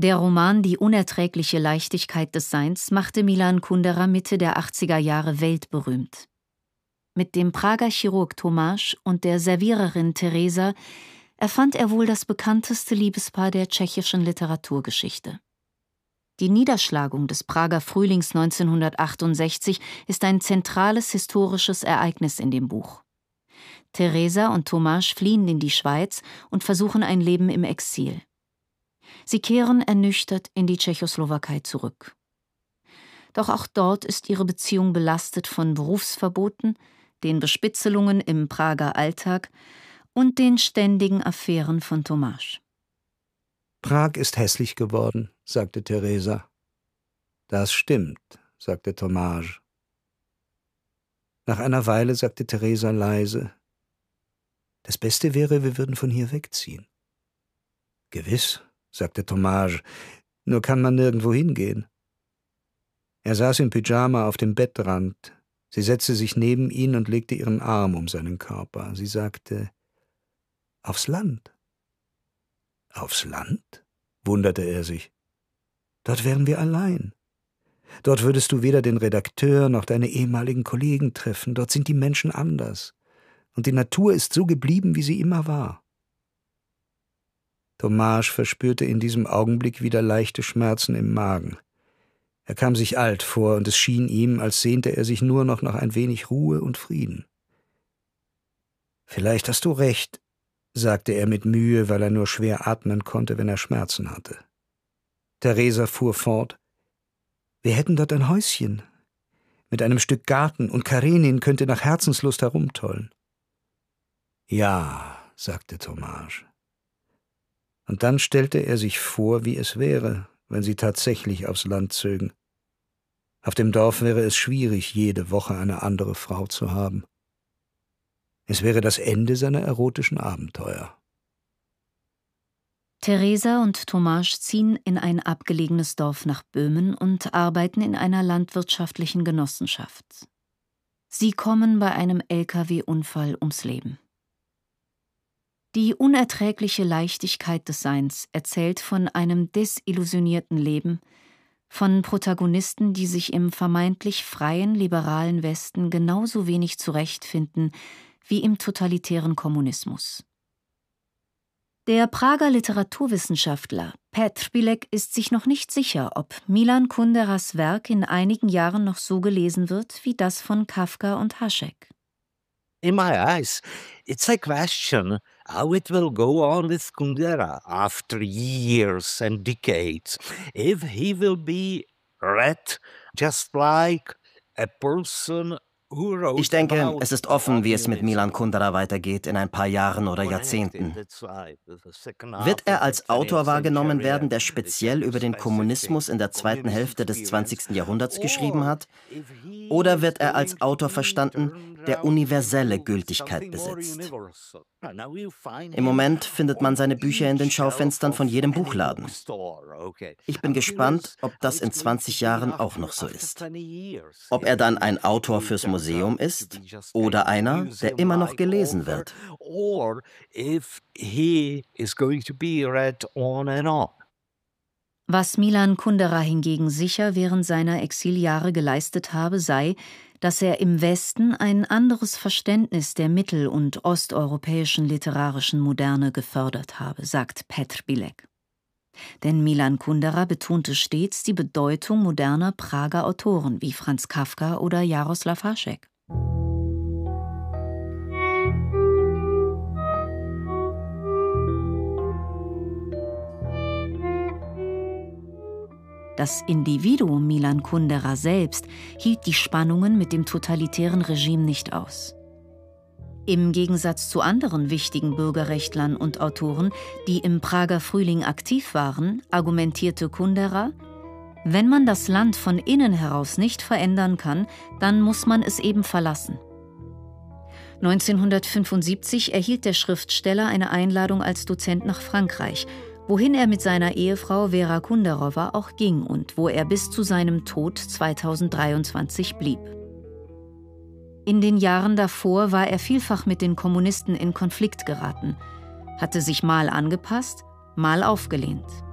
Der Roman »Die unerträgliche Leichtigkeit des Seins« machte Milan Kundera Mitte der 80er Jahre weltberühmt. Mit dem Prager Chirurg Tomáš und der Serviererin Teresa erfand er wohl das bekannteste Liebespaar der tschechischen Literaturgeschichte. Die Niederschlagung des Prager Frühlings 1968 ist ein zentrales historisches Ereignis in dem Buch. Teresa und Tomáš fliehen in die Schweiz und versuchen ein Leben im Exil. Sie kehren ernüchtert in die Tschechoslowakei zurück. Doch auch dort ist ihre Beziehung belastet von Berufsverboten, den Bespitzelungen im Prager Alltag und den ständigen Affären von Tomáš. »Prag ist hässlich geworden«, sagte Teresa. »Das stimmt«, sagte Tomáš. Nach einer Weile sagte Teresa leise: »Das Beste wäre, wir würden von hier wegziehen.« »Gewiss«, sagte Tomáš, »nur kann man nirgendwo hingehen.« Er saß im Pyjama auf dem Bettrand. Sie setzte sich neben ihn und legte ihren Arm um seinen Körper. Sie sagte: »Aufs Land.« »Aufs Land?«, wunderte er sich. »Dort wären wir allein. Dort würdest du weder den Redakteur noch deine ehemaligen Kollegen treffen. Dort sind die Menschen anders. Und die Natur ist so geblieben, wie sie immer war.« Tomáš verspürte in diesem Augenblick wieder leichte Schmerzen im Magen. Er kam sich alt vor, und es schien ihm, als sehnte er sich nur noch nach ein wenig Ruhe und Frieden. »Vielleicht hast du recht«, sagte er mit Mühe, weil er nur schwer atmen konnte, wenn er Schmerzen hatte. Teresa fuhr fort: »Wir hätten dort ein Häuschen mit einem Stück Garten, und Karenin könnte nach Herzenslust herumtollen.« »Ja«, sagte Tomáš. Und dann stellte er sich vor, wie es wäre, wenn sie tatsächlich aufs Land zögen. Auf dem Dorf wäre es schwierig, jede Woche eine andere Frau zu haben. Es wäre das Ende seiner erotischen Abenteuer. Teresa und Tomáš ziehen in ein abgelegenes Dorf nach Böhmen und arbeiten in einer landwirtschaftlichen Genossenschaft. Sie kommen bei einem LKW-Unfall ums Leben. Die unerträgliche Leichtigkeit des Seins erzählt von einem desillusionierten Leben, von Protagonisten, die sich im vermeintlich freien, liberalen Westen genauso wenig zurechtfinden wie im totalitären Kommunismus. Der Prager Literaturwissenschaftler Petr Bilek ist sich noch nicht sicher, ob Milan Kunderas Werk in einigen Jahren noch so gelesen wird wie das von Kafka und Hašek. In my eyes, it's a question how it will go on with Kundera after years and decades. If he will be read just like a person who wrote. Ich denke, es ist offen, wie es mit Milan Kundera weitergeht in ein paar Jahren oder Jahrzehnten. Wird er als Autor wahrgenommen werden, der speziell über den Kommunismus in der zweiten Hälfte des 20. Jahrhunderts geschrieben hat? Oder wird er als Autor verstanden, der universelle Gültigkeit besitzt? Im Moment findet man seine Bücher in den Schaufenstern von jedem Buchladen. Ich bin gespannt, ob das in 20 Jahren auch noch so ist. Ob er dann ein Autor fürs Museum ist oder einer, der immer noch gelesen wird. Was Milan Kundera hingegen sicher während seiner Exiljahre geleistet habe, sei, dass er im Westen ein anderes Verständnis der mittel- und osteuropäischen literarischen Moderne gefördert habe, sagt Petr Bilek. Denn Milan Kundera betonte stets die Bedeutung moderner Prager Autoren wie Franz Kafka oder Jaroslav Hašek. Das Individuum Milan Kundera selbst hielt die Spannungen mit dem totalitären Regime nicht aus. Im Gegensatz zu anderen wichtigen Bürgerrechtlern und Autoren, die im Prager Frühling aktiv waren, argumentierte Kundera: Wenn man das Land von innen heraus nicht verändern kann, dann muss man es eben verlassen. 1975 erhielt der Schriftsteller eine Einladung als Dozent nach Frankreich, wohin er mit seiner Ehefrau Vera Kunderowa auch ging und wo er bis zu seinem Tod 2023 blieb. In den Jahren davor war er vielfach mit den Kommunisten in Konflikt geraten, hatte sich mal angepasst, mal aufgelehnt.